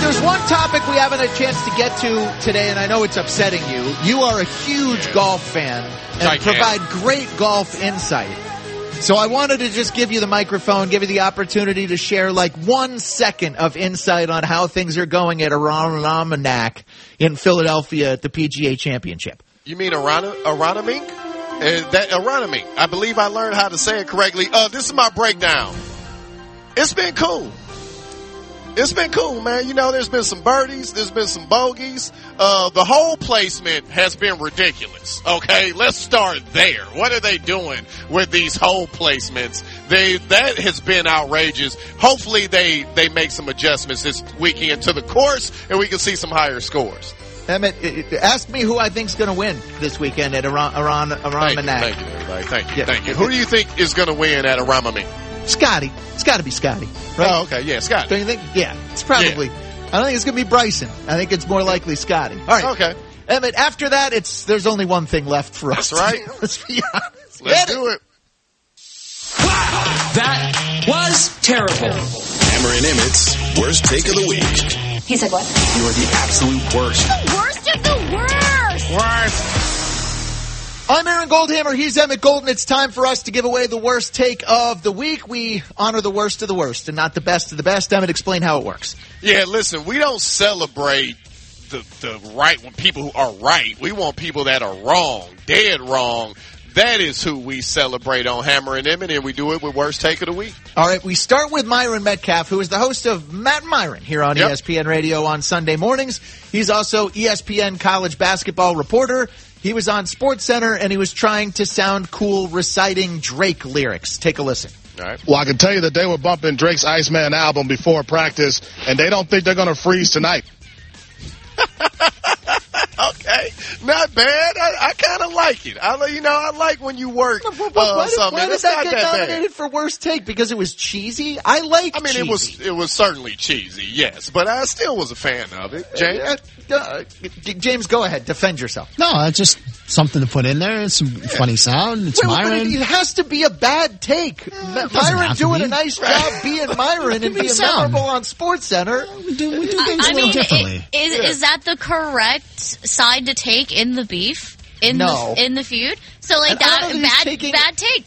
there's one topic we haven't had a chance to get to today, and I know it's upsetting you. You are a huge golf fan and provide great golf insight. So I wanted to just give you the microphone, give you the opportunity to share like 1 second of insight on how things are going at Aronimink in Philadelphia at the PGA Championship. You mean Aronimink? That Aronimink. I believe I learned how to say it correctly. This is my breakdown. It's been cool. It's been cool, man. You know, there's been some birdies. There's been some bogeys. The hole placement has been ridiculous. Okay, let's start there. What are they doing with these hole placements? That has been outrageous. Hopefully they make some adjustments this weekend to the course and we can see some higher scores. Emmett, ask me who I think's going to win this weekend at Aronimink. Thank you, everybody. Thank you. Who do you think is going to win at Aronimink? Scotty. It's got to be Scotty, right? Oh, okay. Yeah, Scotty. Don't you think? Yeah, it's probably. Yeah. I don't think it's going to be Bryson. I think it's more likely Scotty. All right. Okay. Emmett, after that, there's only one thing left for us. That's right. Let's be honest. Let's do it. Wow, that was terrible. Hammer and Emmett's worst take of the week. He said what? You are the absolute worst. The worst of the worst. Worst. I'm Aaron Goldhammer. He's Emmett Golden. It's time for us to give away the worst take of the week. We honor the worst of the worst and not the best of the best. Emmett, explain how it works. Yeah, listen, we don't celebrate the right when people who are right. We want people that are wrong, dead wrong. That is who we celebrate on Hammer and Emmett, and we do it with Worst Take of the Week. All right, we start with Myron Metcalf, who is the host of Matt and Myron here on ESPN Radio on Sunday mornings. He's also ESPN college basketball reporter. He was on SportsCenter, and he was trying to sound cool reciting Drake lyrics. Take a listen. All right. Well, I can tell you that they were bumping Drake's Iceman album before practice, and they don't think they're going to freeze tonight. Okay, not bad. I kind of like it. I like when you work something. Why did that get nominated for worst take? Because it was cheesy? I like cheesy. It was certainly cheesy, yes, but I still was a fan of it. James? James, go ahead. Defend yourself. No, it's just something to put in there. It's some funny sound. It's Myron. It has to be a bad take. Myron doing a nice job being Myron and being memorable on SportsCenter. We do things a little differently. Is that the correct side to take in the beef? In the feud? So like bad take.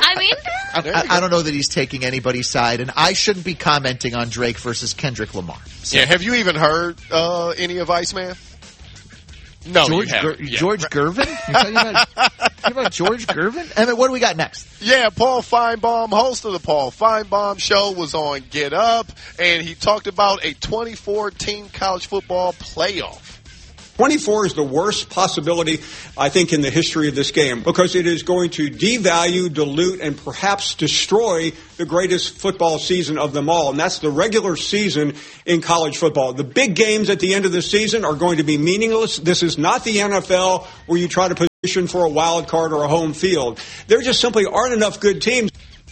I don't know that he's taking anybody's side, and I shouldn't be commenting on Drake versus Kendrick Lamar. So. Yeah, have you even heard any of Iceman? No, George Gervin? You're talking about George Gervin? And then what do we got next? Yeah, Paul Feinbaum, host of the Paul Feinbaum Show, was on Get Up, and he talked about a 2014 college football playoff. 24 is the worst possibility, I think, in the history of this game because it is going to devalue, dilute, and perhaps destroy the greatest football season of them all, and that's the regular season in college football. The big games at the end of the season are going to be meaningless. This is not the NFL where you try to position for a wild card or a home field. There just simply aren't enough good teams.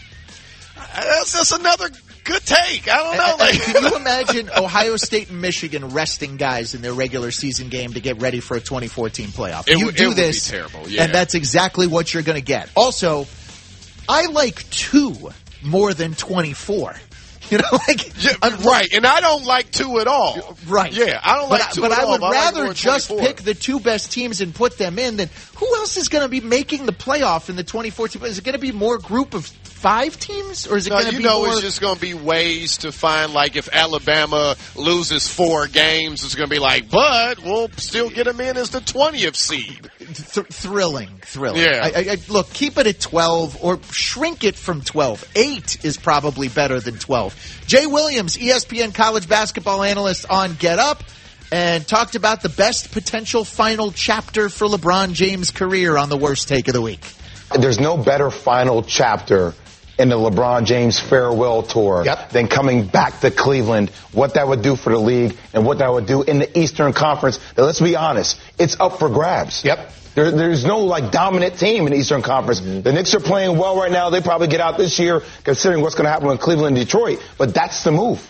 That's another good take. I don't know. Can you imagine Ohio State and Michigan resting guys in their regular season game to get ready for a 2014 playoff? It would be terrible, yeah. And that's exactly what you're going to get. Also, I like 2 more than 24. You know, right, and I don't like 2 at all. Right. Yeah, I don't like 2 at all. But I would rather just pick the 2 best teams and put them in than who else is going to be making the playoff in the 2014? Is it going to be more group of 5 teams, or is it going to be more? It's just going to be ways to find, like, if Alabama loses 4 games, it's going to be like, but we'll still get them in as the 20th seed. Thrilling. Yeah. Look, keep it at 12 or shrink it from 12. 8 is probably better than 12. Jay Williams, ESPN college basketball analyst on Get Up, and talked about the best potential final chapter for LeBron James' career on the worst take of the week. There's no better final chapter in the LeBron James farewell tour than coming back to Cleveland, what that would do for the league and what that would do in the Eastern Conference. Now, let's be honest, it's up for grabs. There's no dominant team in the Eastern Conference. The Knicks are playing well right now. They probably get out this year considering what's going to happen with Cleveland and Detroit. But that's the move.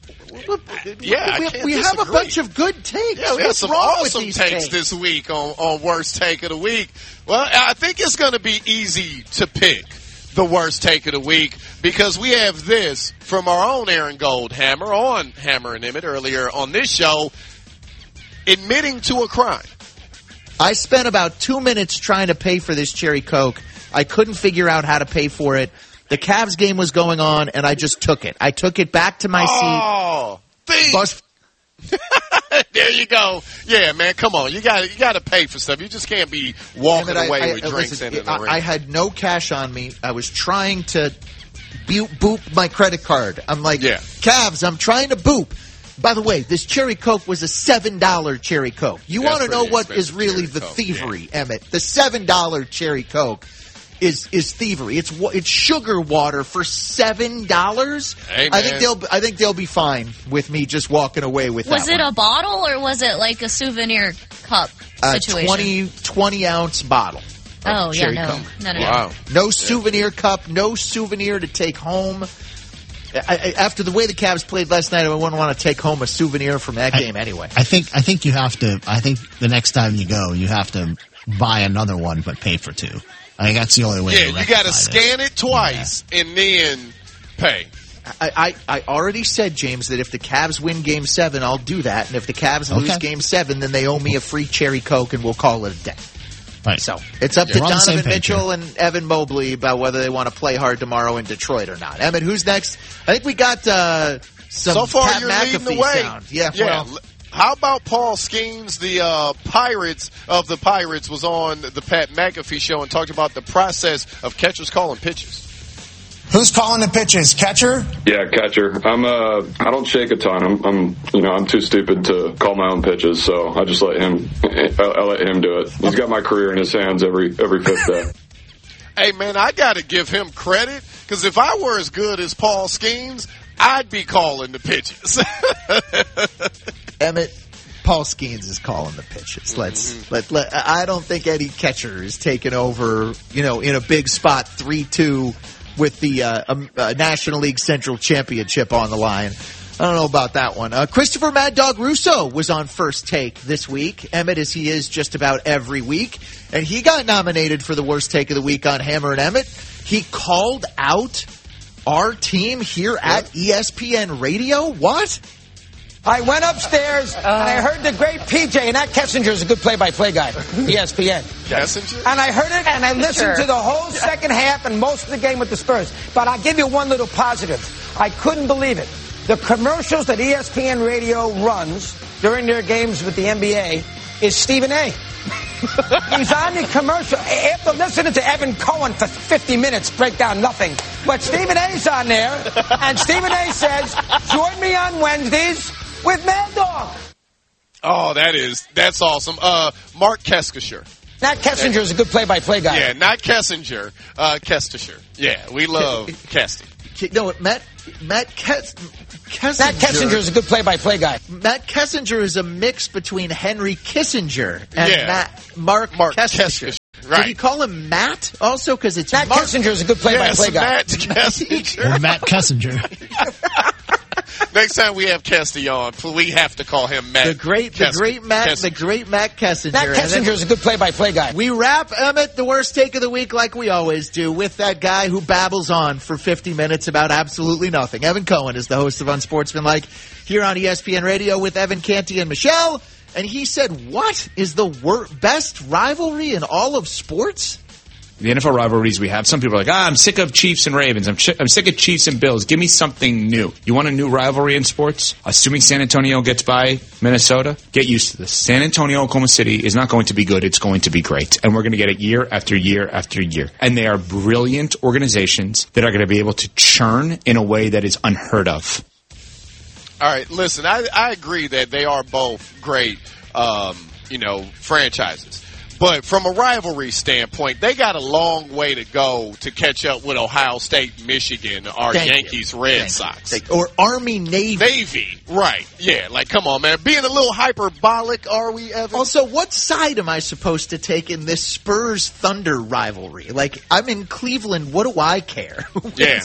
We have a bunch of good takes. Yeah, we have some awesome takes this week on Worst Take of the Week. Well, I think it's going to be easy to pick the worst take of the week because we have this from our own Aaron Goldhammer on Hammer and Emmett earlier on this show, admitting to a crime. I spent about 2 minutes trying to pay for this Cherry Coke. I couldn't figure out how to pay for it. The Cavs game was going on, and I just took it. I took it back to my seat. There you go. Yeah, man, come on. You got to pay for stuff. You just can't be walking away with drinks in the ring. I had no cash on me. I was trying to boop my credit card. I'm like, Cavs, I'm trying to boop. By the way, this Cherry Coke was a $7 Cherry Coke. You want to know what is really the thievery, Emmett? The $7 Cherry Coke is thievery. It's sugar water for $7. Hey, I think they'll be fine with me just walking away with that. Was it a bottle or was it like a souvenir cup situation? 20 ounce bottle. Oh yeah, Coke. No. Wow. No souvenir cup, no souvenir to take home. After the way the Cavs played last night, I wouldn't want to take home a souvenir from that game anyway. I think you have to. I think the next time you go, you have to buy another one, but pay for two. I think that's the only way. Yeah, you got to scan it twice and then pay. I already said, James, that if the Cavs win Game 7, I'll do that, and if the Cavs lose Game 7, then they owe me a free Cherry Coke, and we'll call it a day. Right. So it's up to Donovan Mitchell and Evan Mobley about whether they want to play hard tomorrow in Detroit or not. Emmett, who's next? I think we got some so far Pat you're McAfee leading the way. sound. Yeah. Well, how about Paul Skeens, the Pirates of the Pirates, was on the Pat McAfee show and talked about the process of catchers calling pitches. Who's calling the pitches? Catcher? Yeah, catcher. I don't shake a ton. I'm too stupid to call my own pitches, so I just let him do it. He's got my career in his hands every fifth day. Hey man, I got to give him credit because if I were as good as Paul Skeens, I'd be calling the pitches. Emmett, Paul Skeens is calling the pitches. I don't think Eddie Ketcher is taking over, in a big spot 3-2 with the National League Central Championship on the line. I don't know about that one. Christopher Mad Dog Russo was on First Take this week, Emmett, as he is just about every week, and he got nominated for the Worst Take of the Week on Hammer and Emmett. He called out our team here at ESPN Radio. What? I went upstairs and I heard the great PJ, and that Kessinger is a good play-by-play guy, ESPN. Kessinger? And I heard it, and I listened to the whole second half and most of the game with the Spurs. But I'll give you one little positive. I couldn't believe it. The commercials that ESPN Radio runs during their games with the NBA is Stephen A. He's on the commercial after listening to Evan Cohen for 50 minutes break down nothing. But Stephen A's on there, and Stephen A says, join me on Wednesdays with Mad Dog. Oh, that's awesome. Mark Kessinger. Not Kessinger is a good play-by-play guy. Yeah, not Kessinger. Kessinger. Yeah, we love Kesty. No, Matt Kessinger. Matt Kessinger is a good play-by-play guy. Matt Kessinger is a mix between Henry Kissinger and Mark Kessinger. Right. Did he call him Matt also? Because it's Matt Kessinger is a good play-by-play guy. Matt Kessinger. Or Matt Kessinger. Next time we have Kesty on, we have to call him Matt. The great Matt Kessinger. Matt Kessinger is a good play-by-play guy. We wrap, Emmett, the Worst Take of the Week like we always do with that guy who babbles on for 50 minutes about absolutely nothing. Evan Cohen is the host of Unsportsmanlike here on ESPN Radio with Evan Canty and Michelle. And he said, what is the best rivalry in all of sports? The NFL rivalries we have, some people are like, I'm sick of Chiefs and Ravens. I'm sick of Chiefs and Bills. Give me something new. You want a new rivalry in sports? Assuming San Antonio gets by Minnesota, get used to this. San Antonio, Oklahoma City is not going to be good. It's going to be great. And we're going to get it year after year after year. And they are brilliant organizations that are going to be able to churn in a way that is unheard of. All right, listen, I agree that they are both great, franchises. But from a rivalry standpoint, they got a long way to go to catch up with Ohio State, Michigan, or Yankees, Red Sox. Or Army, Navy, right. Yeah, come on, man. Being a little hyperbolic, are we, Evan? Also, what side am I supposed to take in this Spurs-Thunder rivalry? I'm in Cleveland. What do I care? Yeah.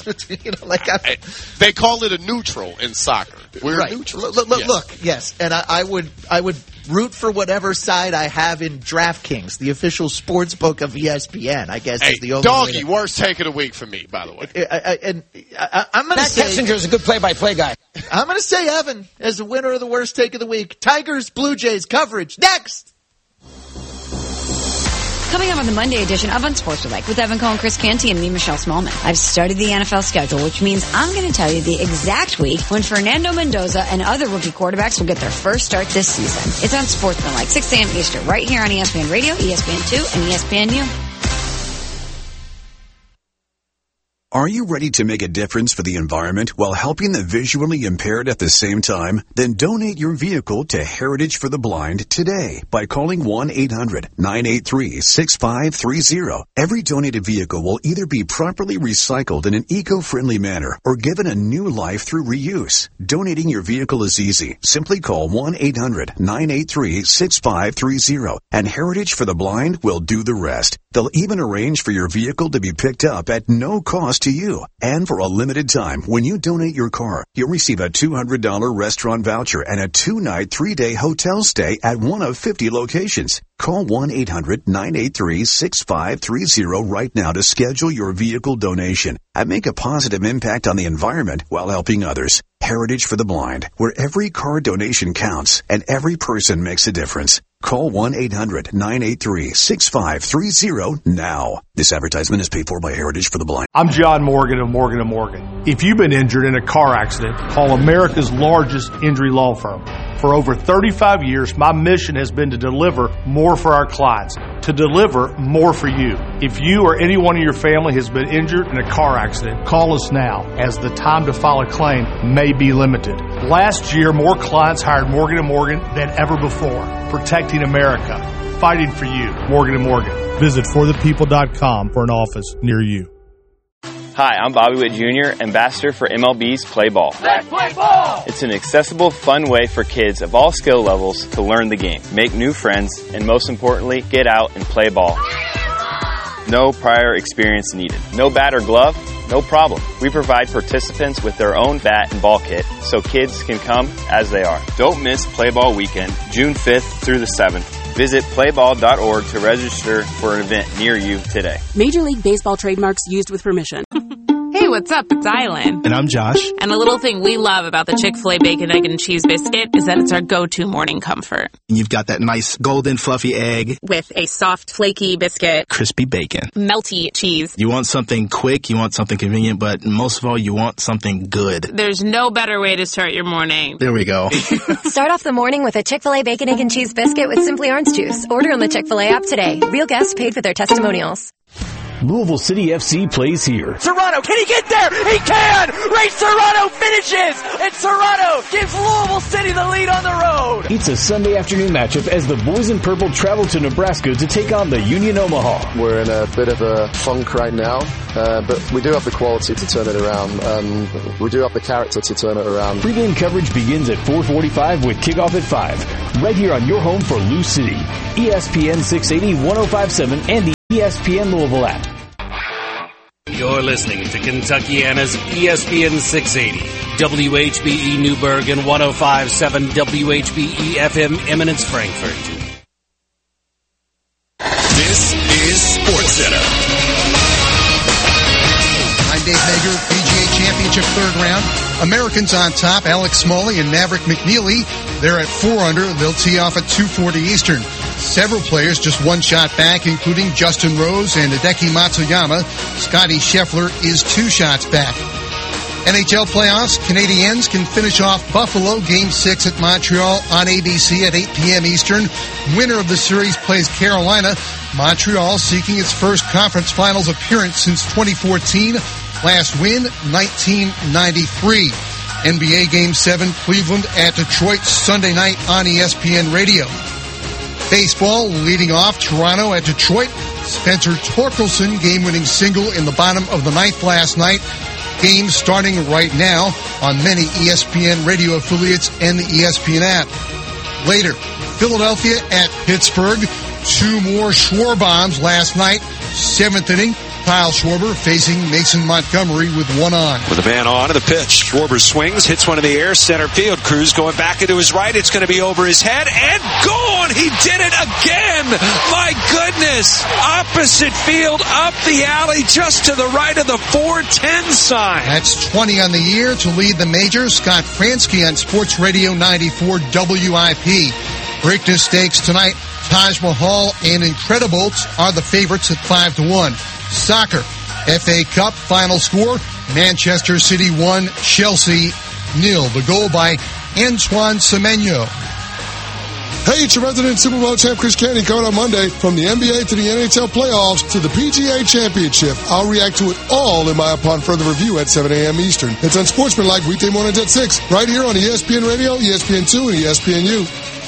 They call it a neutral in soccer. We're neutral. Look, yes. And I would root for whatever side I have in DraftKings, the official sports book of ESPN, I guess is the only Doggy, worst take of the week for me, by the way. I'm going to say... Matt Kessinger is a good play-by-play guy. I'm going to say Evan as the winner of the worst take of the week. Tigers, Blue Jays coverage. Next! Coming up on the Monday edition of Unsportsmanlike with Evan Cohen, Chris Canty, and me, Michelle Smallman. I've studied the NFL schedule, which means I'm going to tell you the exact week when Fernando Mendoza and other rookie quarterbacks will get their first start this season. It's Unsportsmanlike, 6 a.m. Eastern, right here on ESPN Radio, ESPN2, and ESPNU. Are you ready to make a difference for the environment while helping the visually impaired at the same time? Then donate your vehicle to Heritage for the Blind today by calling 1-800-983-6530. Every donated vehicle will either be properly recycled in an eco-friendly manner or given a new life through reuse. Donating your vehicle is easy. Simply call 1-800-983-6530 and Heritage for the Blind will do the rest. They'll even arrange for your vehicle to be picked up at no cost to you. And for a limited time, when you donate your car, you'll receive a $200 restaurant voucher and a 2-night, 3-day hotel stay at one of 50 locations. Call 1-800-983-6530 right now to schedule your vehicle donation and make a positive impact on the environment while helping others. Heritage for the Blind, where every car donation counts and every person makes a difference. Call 1-800-983-6530 now. This advertisement is paid for by Heritage for the Blind. I'm John Morgan of Morgan & Morgan. If you've been injured in a car accident, call America's largest injury law firm. For over 35 years, my mission has been to deliver more for our clients, to deliver more for you. If you or anyone in your family has been injured in a car accident, call us now, as the time to file a claim may be limited. Last year, more clients hired Morgan & Morgan than ever before, protecting America, fighting for you. Morgan & Morgan. Visit forthepeople.com for an office near you. Hi, I'm Bobby Witt Jr., ambassador for MLB's Play Ball. Let's play ball! It's an accessible, fun way for kids of all skill levels to learn the game, make new friends, and most importantly, get out and play ball. No prior experience needed. No bat or glove? No problem. We provide participants with their own bat and ball kit so kids can come as they are. Don't miss Play Ball Weekend, June 5th through the 7th. Visit playball.org to register for an event near you today. Major League Baseball trademarks used with permission. Hey, what's up? It's Island. And I'm Josh. And a little thing we love about the Chick-fil-A Bacon, Egg, and Cheese Biscuit is that it's our go-to morning comfort. You've got that nice golden fluffy egg. With a soft, flaky biscuit. Crispy bacon. Melty cheese. You want something quick, you want something convenient, but most of all, you want something good. There's no better way to start your morning. There we go. Start off the morning with a Chick-fil-A Bacon, Egg, and Cheese Biscuit with Simply Orange Juice. Order on the Chick-fil-A app today. Real guests paid for their testimonials. Louisville City FC plays here. Serrano, can he get there? He can! Ray Serrano finishes! And Serrano gives Louisville City the lead on the road! It's a Sunday afternoon matchup as the Boys in Purple travel to Nebraska to take on the Union Omaha. We're in a bit of a funk right now, but we do have the quality to turn it around. We do have the character to turn it around. Pre-game coverage begins at 4:45 with kickoff at 5. Right here on your home for Lou City. ESPN 680, 105.7, and the ESPN Louisville app. You're listening to Kentuckiana's ESPN 680, WHBE Newburgh, and 105.7 WHBE FM Eminence Frankfurt. This is SportsCenter. I'm Dave Hager, PGA Championship third round. Americans on top, Alex Smalley and Maverick McNeely. They're at 4 under. They'll tee off at 2:40 Eastern. Several players just one shot back, including Justin Rose and Hideki Matsuyama. Scotty Scheffler is 2 shots back. NHL playoffs, Canadiens can finish off Buffalo Game 6 at Montreal on ABC at 8 p.m. Eastern. Winner of the series plays Carolina. Montreal seeking its first conference finals appearance since 2014. Last win, 1993. NBA Game 7, Cleveland at Detroit Sunday night on ESPN Radio. Baseball leading off, Toronto at Detroit. Spencer Torkelson game-winning single in the bottom of the ninth last night. Game starting right now on many ESPN radio affiliates and the ESPN app. Later, Philadelphia at Pittsburgh. 2 more Schwarr bombs last night. 7th inning. Kyle Schwarber facing Mason Montgomery with one on. With a man on to the pitch, Schwarber swings, hits one in the air, center field. Cruz going back into his right. It's going to be over his head and gone. He did it again. My goodness. Opposite field, up the alley, just to the right of the 410 sign. That's 20 on the year to lead the major. Scott Fransky on Sports Radio 94 WIP. Preakness Stakes tonight. Taj Mahal and Incredibles are the favorites at 5-1. Soccer, FA Cup, final score, Manchester City 1, Chelsea 0. The goal by Antoine Semenyo. Hey, it's your resident Super Bowl champ Chris Canty coming on Monday. From the NBA to the NHL playoffs to the PGA Championship. I'll react to it all in my upon further review at 7 a.m. Eastern. It's Unsportsmanlike weekday mornings at 6, right here on ESPN Radio, ESPN2, and ESPNU.